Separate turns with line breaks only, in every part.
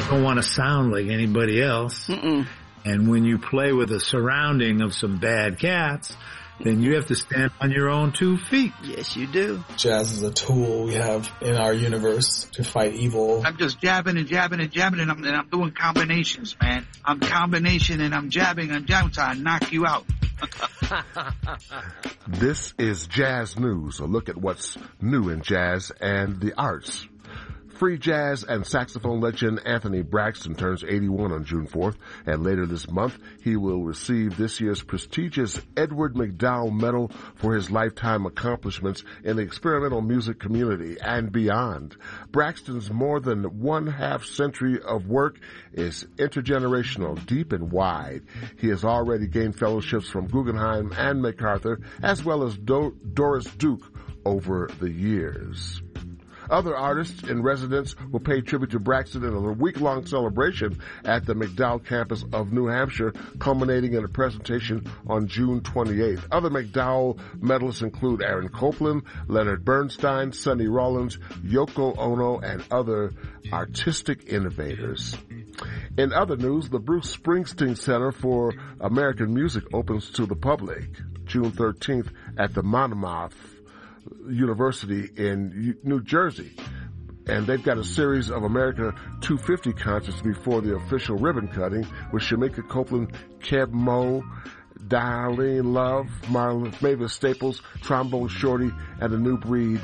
don't want to sound like anybody else.
Mm-mm.
And when you play with a surrounding of some bad cats, then you have to stand on your own 2 feet.
Yes, you do.
Jazz is a tool we have in our universe to fight evil.
I'm just jabbing and jabbing and jabbing, and I'm doing combinations, man. I'm combination and I'm jabbing so I knock you out.
This is Jazz News, a look at what's new in jazz and the arts. Free jazz and saxophone legend Anthony Braxton turns 81 on June 4th, and later this month he will receive this year's prestigious Edward McDowell Medal for his lifetime accomplishments in the experimental music community and beyond. Braxton's more than 1/2 century of work is intergenerational, deep and wide. He has already gained fellowships from Guggenheim and MacArthur, as well as Doris Duke over the years. Other artists in residence will pay tribute to Braxton in a week-long celebration at the McDowell campus of New Hampshire, culminating in a presentation on June 28th. Other McDowell medalists include Aaron Copland, Leonard Bernstein, Sonny Rollins, Yoko Ono, and other artistic innovators. In other news, the Bruce Springsteen Center for American Music opens to the public June 13th at the Monmouth University in New Jersey. And they've got a series of America 250 concerts before the official ribbon cutting with Shamika Copeland, Keb Mo, Darlene Love, Mavis Staples, Trombone Shorty, and the New Breed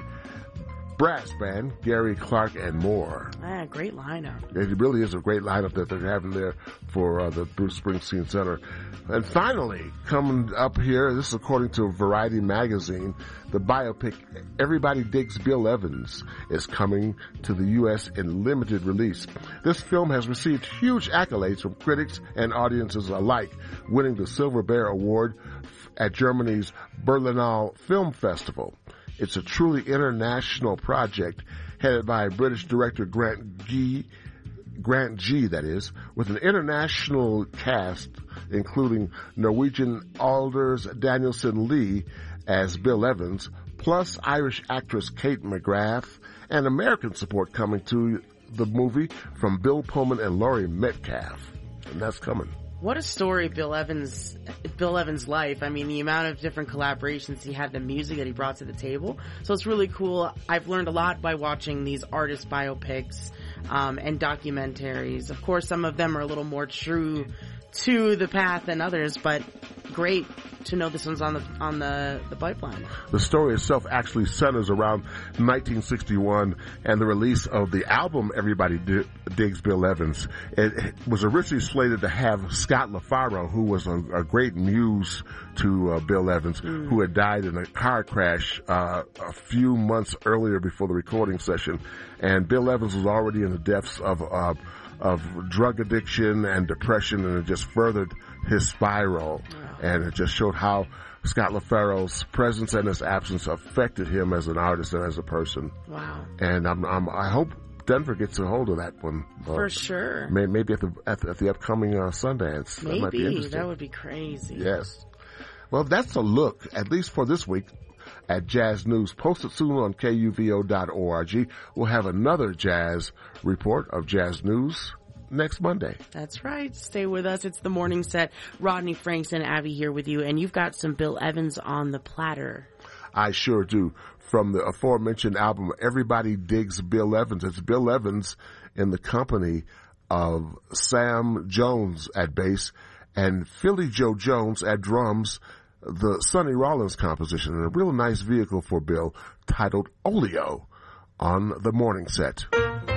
Brass Band, Gary Clark, and more.
Man, great lineup.
It really is a great lineup that they're having there for the Bruce Springsteen Center. And finally, coming up here, this is according to Variety magazine, the biopic Everybody Digs Bill Evans is coming to the U.S. in limited release. This film has received huge accolades from critics and audiences alike, winning the Silver Bear Award at Germany's Berlinale Film Festival. It's a truly international project headed by British director Grant G, that is, with an international cast including Norwegian Anders Danielsen Lee as Bill Evans, plus Irish actress Kate McGrath, and American support coming to the movie from Bill Pullman and Laurie Metcalf. And that's coming.
What a story, Bill Evans' life. I mean, the amount of different collaborations he had, the music that he brought to the table. So it's really cool. I've learned a lot by watching these artist biopics, and documentaries. Of course, some of them are a little more true to the path than others, but great to know this one's on the pipeline.
The story itself actually centers around 1961 and the release of the album Everybody Digs Bill Evans. It was originally slated to have Scott LaFaro, who was a great muse to Bill Evans, who had died in a car crash a few months earlier before the recording session. And Bill Evans was already in the depths of drug addiction and depression, and it just furthered his spiral. And it just showed how Scott LaFaro's presence and his absence affected him as an artist and as a person.
Wow.
And I hope Denver gets a hold of that one.
For sure.
Maybe at the upcoming Sundance.
Maybe.
That might be interesting.
That would be crazy.
Yes. Well, that's a look, at least for this week, at Jazz News. Posted soon on KUVO.org. We'll have another jazz report of Jazz News next Monday.
That's right. Stay with us. It's the morning set. Rodney Franks and Abby here with you, and you've got some Bill Evans on the platter.
I sure do. From the aforementioned album, Everybody Digs Bill Evans. It's Bill Evans in the company of Sam Jones at bass and Philly Joe Jones at drums, the Sonny Rollins composition, and a real nice vehicle for Bill titled Oleo on the morning set.